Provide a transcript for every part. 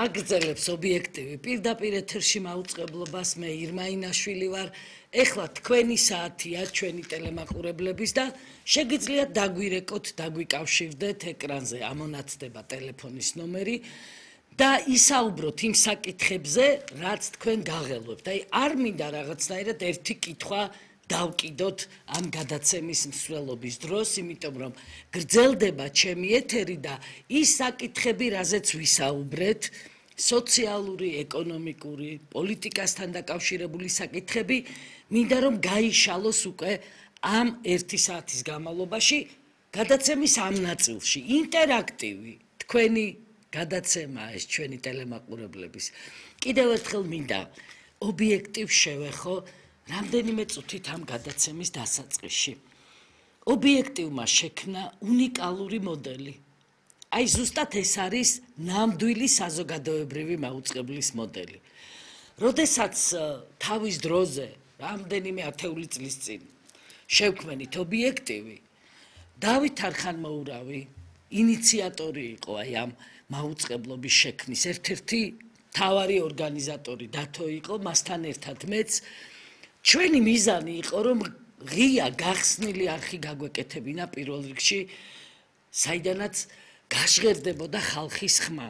აგრძელებს ობიექტივი პირდაპირ ეთერში მაუწყებლობას მე ირმა ინაშვილი ვარ ეხლა თქვენი საათია ჩვენი ტელემაყურებლების და შეგიძლიათ დაგვირეკოთ დაგვიკავშირდეთ ეკრანზე ამონაცდება ტელეფონის ნომერი და ისაუბროთ იმ საკითხებზე რაც თქვენ გაღელვებთ აი არ მინდა რაღაცნაირად ერთი კითხვა დავკიდოთ ამ გადაცემის მსვლელობის დროს იმიტომ რომ გრძელდება ჩემი ეთერი და ის საკითხები რაზეც ვისაუბრეთ სოციალური, ეკონომიკური, პოლიტიკასთან დაკავშირებული საკითხები მინდა რომ გაიშალოს უკვე ამ 1 საათის განმავლობაში გადაცემის ამ ნაწილში ინტერაქტივი თქვენი გადაცემა ეს ჩვენი ტელემაყურებლების კიდევ ერთხელ მინდა ობიექტივ შევეხო რამდენიმე წუთით ამ გადაცემის დასაწყისში ობიექტივმა შექმნა უნიკალური მოდელი აი ზუსტად ეს არის ნამდვილი საზოგადოებრივი მაუწყებლის მოდელი. როდესაც თავის დროზე რამდენიმე ათეული წლის წინ შევქმნით ობიექტივი დავით არხანმოურავი ინიციატორი იყო აი ამ მაუწყებლობის შექმნის ერთ-ერთი მთავარი ორგანიზატორი დათო იყო მასთან ერთად მეც ჩვენი მიზანი იყო რომ ღია გახსნილი არხი გაგვეკეთებინა პირველ რიგში საიდანაც გაჟღერდებოდა ხალხის ხმა.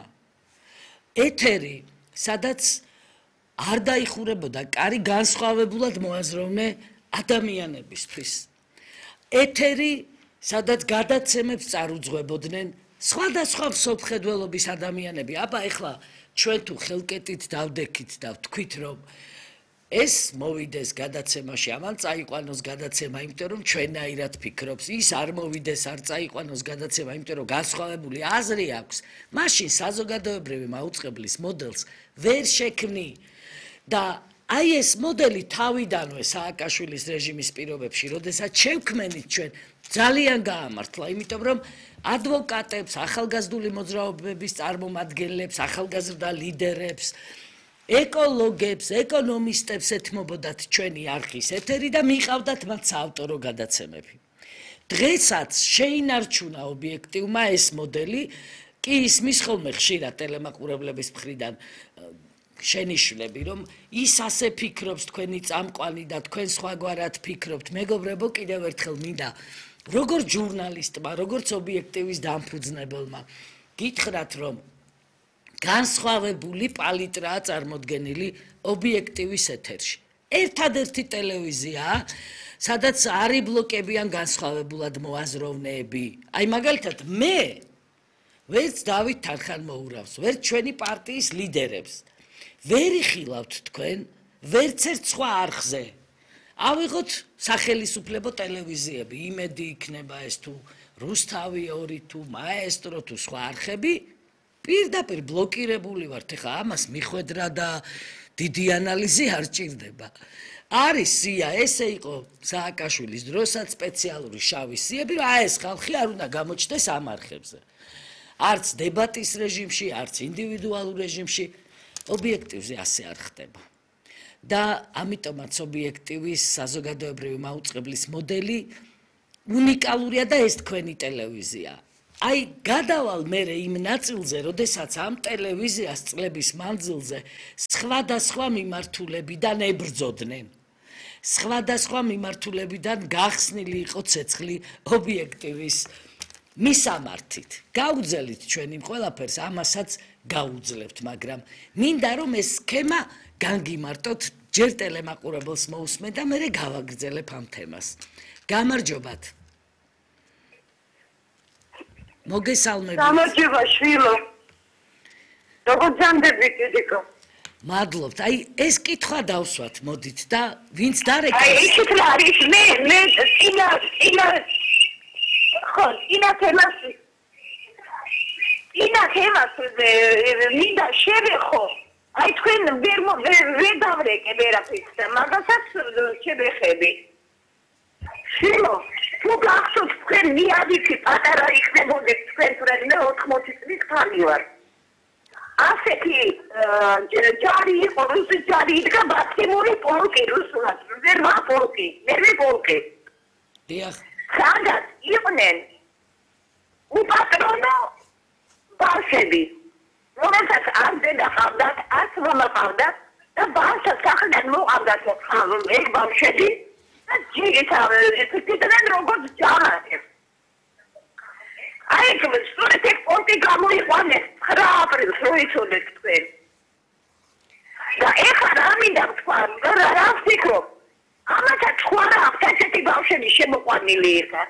ეთერი, სადაც არ დაიხურებოდა კარი განსხვავებულად მოაზროვნე ადამიანებისთვის. ეთერი, სადაც გადაცემებს წარუძღვებოდნენ სხვადასხვა მსოფლმხედველობის ადამიანები. აბა ეხლა ჩვენ თუ ხელკეტით დავდექით და ვთქვით რომ ეს მოვიდეს გადაცემაში, ამან წაიყვანოს გადაცემა, იმიტომ რომ ჩვენაირად ფიქრობს, ის არ მოვიდეს, არ წაიყვანოს გადაცემა, იმიტომ რომ განსხვავებული აზრი აქვს, მაშინ საზოგადოებრივი მაუწყებლის მოდელს ვერ შექმნი. და აი ეს მოდელი თავიდანვე სააკაშვილის რეჟიმის პირობებში, როდესაც შევქმნით ჩვენ, ძალიან გაამართლა, იმიტომ რომ ადვოკატებს, ახალგაზრდული მოძრაობების წარმომადგენლებს, ახალგაზრდა ლიდერებს ეკოლოგებს, ეკონომისტებს ეთმობოდათ ჩვენი არხის ეთერი და მიყავდათ მათ საავტორო გადაცემები. დღესაც შეინარჩუნა ობიექტივმა ეს მოდელი, კი ისმის ხოლმე ხშირად ტელემაყურებლების მხრიდან შენიშვნები, რომ ის ასე ფიქრობს თქვენი წამყვანი და თქვენ სხვაგვარად ფიქრობთ. მეგობრებო, კიდევ ერთხელ მინდა როგორც ჟურნალისტმა, როგორც ობიექტივის დამფუძნებელმა გითხრათ, რომ განსხვავებული პალიტრაა წარმოდგენილი ობიექტივის ეთერში. ერთადერთი ტელევიზია, სადაც არ იბლოკებიან განსხვავებულად მოაზროვნეები. აი მაგალითად მე ვერც დავით არხანმოურავს, ვერც ჩვენი პარტიის ლიდერებს. ვერ იხილავთ თქვენ, ვერც ერთ სხვა არხზე. ავიღოთ სახელისუფლებო ტელევიზიები, იმედი იქნება ეს თუ რუსთავი 2 თუ მაესტრო თუ სხვა არხები. პირდაპირ ბლოკირებული ვართ, ეხლა ამას მიხვედრა და დიდი ანალიზი არ ჭირდება. არის სია, ესე იყო სააკაშვილის დროსაც სპეციალური შავი სიები, რომ ეს ხალხი არ უნდა გამოჩნდეს ამ არხებზე. არც დებატის რეჟიმში, არც ინდივიდუალურ რეჟიმში, ობიექტივზე ასე არ ხდება. და ამიტომაც ობიექტივის საზოგადოებრივი მაუწყებლის მოდელი უნიკალურია და ეს თქვენი ტელევიზია. აი გადავალ მე იმ ნაწილზე, როდესაც ამ ტელევიზიას წლების მანძილზე სხვადასხვა მიმართულებიდან ებრძოდნენ. სხვადასხვა მიმართულებიდან გახსნილი იყო ცეცხლი ობიექტივის მისამართით. გაუძელით ჩვენ იმ ყველაფერს, ამასაც გაუძლებთ, მაგრამ მინდა რომ ეს სქემა განგიმარტოთ, ჯერ ტელემაყურებელს მოусმე და მე გავაგრძელებ ამ თემას. გამარჯობათ. მოგესალმებით. გამარჯობა შვილო. როგორ ძამდებით იდიკო? მადლობთ. აი ეს კითხვა დავსვათ, მოდით და ვინც დარეკავს. აი ისეთ არის მე მინდა შევეხო. აი თქვენ ვერ დავრეკე ვერაფერს და მაგასაც შევეხები. შვილო, თუ გახსოვთ თქვენ მიადითი პატარა იქნებოდეთ თქვენ თუ რადგან 80 წლის ხანი ვარ. ასეთი ჯარი იყო, რუსი ჯარი იდგა ბაქიმური პოლკი რუსულად, ზერმა პოლკი, მერვე პოლკი. დიახ. სადაც იყვნენ უპატრონო ბავშვები, რომელსაც არდე დაყავდათ, არც მამა ყავდათ და ბავშვს სახელად მოყავდათ ეგ ბავშვები და ჯიგიტან როგორც ჯამათებს. აი სწორედ ეგ პონტი გამოიყვანეს 9 აპრილს რო იცოდეთ თქვენ. და ეხლა რა მინდა თქვა, რა ვფიქრობ? ამასაც სხვა რა აქვს ესეთი ბავშვები შემოყვანილი იქა.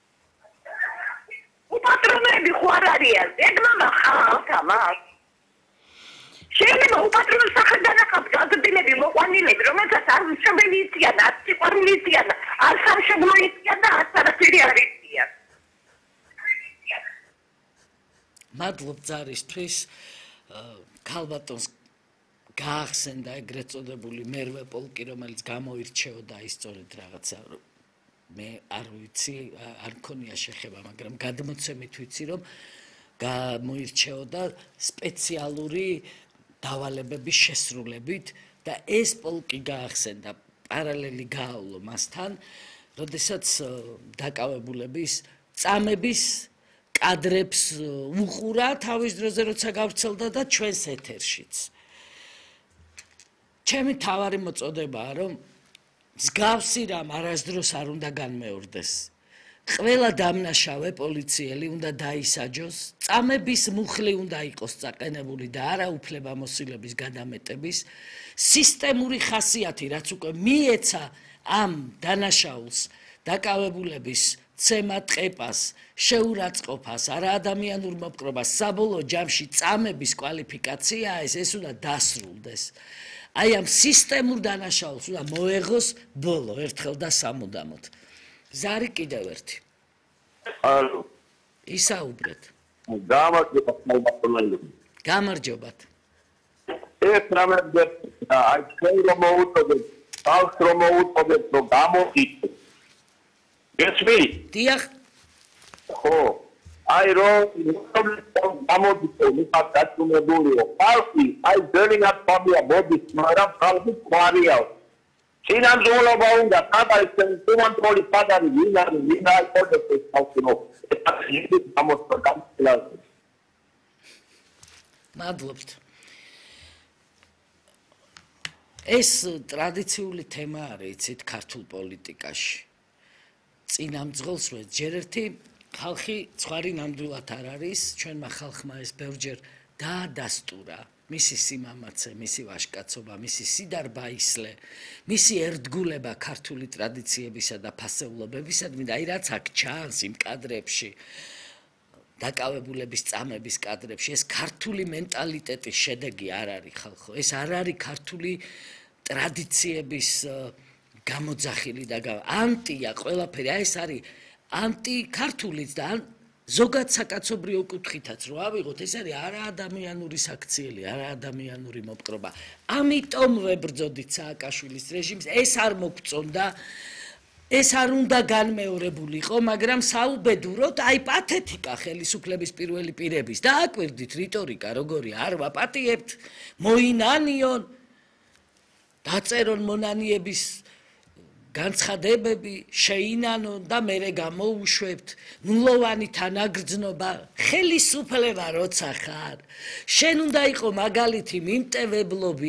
უპატრონოები ხო არ არიან? ეგ მამა ხალხა მას. შეიძლება უპატრონო სახელიდან აყავთ გაზრდილები მოყვანილები, რომელსაც არ მშობელი იციან, არ სიყვარული იციან, არ სამშობლო იციან და არ არაფერი არ იციან. მადლობ ძარისთვის ქალბატონს გაახსენდა ეგრეთ წოდებული მერვე პოლკი, რომელიც გამოირჩეოდა ის სწორედ რაღაცა მე არ ვიცი, არ მქონია შეხება, მაგრამ გადმოცემით ვიცი, რომ გამოირჩეოდა სპეციალური დავალებების შესრულებით და ეს პოლკი გაახსენდა პარალელი გაავლო მასთან, როდესაც დაკავებულების წამების კადრებს უყურა თავის დროზე, როცა გავრცელდა და ჩვენს ეთერშიც. ჩემი თავარი მოწოდებაა, რომ მსგავსი რამ არასდროს არ უნდა განმეორდეს. ყველა დამნაშავე პოლიციელი უნდა დაისაჯოს, წამების მუხლი უნდა იყოს წაყენებული და არა უფლებამოსილების გადამეტების, სისტემური ხასიათი, რაც უკვე მიეცა ამ დანაშაულს, დაკავებულების ცემა ტყეპას, შეურაცხყოფას, არაადამიანურ მოპყრობას, საბოლოო ჯამში წამების კვალიფიკაციაა ეს უნდა დასრულდეს. აი ამ სისტემურ დანაშაულს უნდა მოეღოს ბოლო ერთხელ და სამუდამოდ. ზარი კიდევ ერთი. ალო. ისაუბრეთ. გამარჯობათ. ეს რამე აი ჩვენ რომ მოუწოდეთ, ხალხს რომ მოუწოდეთ, რომ გამოიყო. გესმი? დიახ. ხო. აი რომ გამოიყო, მithaq დაწუნებულიო. ხალხი აი ძერინად ფამილია მოდის, მაგრამ ხალხი ყარია. სინამდვილეობა უნდა ხალხის კონტროლი პატარი ვინ არის პოდესტის ხალხო. ეს გამოსწორდა. მადლობთ. ეს ტრადიციული თემა არის, იცით, ქართულ პოლიტიკაში. წინამძღოლს რო ჯერ ერთი ხალხი ცხვარი ნამდვილად არ არის, ჩვენმა ხალხმა ეს ბევრჯერ დაადასტურა. მისი სიმამაცე, მისი ვაჟკაცობა, მისი სიდარბაისლე, მისი ერთგულება ქართული ტრადიციებისა და ფასეულობებისადმი და აი რაც აქ ჩანს იმ კადრებში, დაკავებულების წამების კადრებში, ეს ქართული მენტალიტეტის შედეგი არ არის ხალხო, ეს არ არის ქართული ტრადიციების გამოძახილი და ანტია ყველაფერი, აი ეს არის ანტიქართულიც და ზოგად საკაცობრიო კუთხითაც რო ავიღოთ, ეს არის არაადამიანური საქციელი, არაადამიანური მოპყრობა. ამიტომ ვებრძოდით სააკაშვილის რეჟიმს, ეს არ მოგწონდა, ეს არ უნდა განმეორებულიყო, მაგრამ საუბედუროდ, აი პათეთიკა ხელისუფლების პირველი პირების და აკვირდით რიტორიკა როგორი არ ვაპატიებთ, მოინანიონ, დაწერონ მონანიების განცხადებები, შეინანონ და მერე გამოუშვებთ, ნულოვანი თანაგრძნობა, ხელისუფლება როცა ხარ, შენ უნდა იყო მაგალითი მიმტევებლობი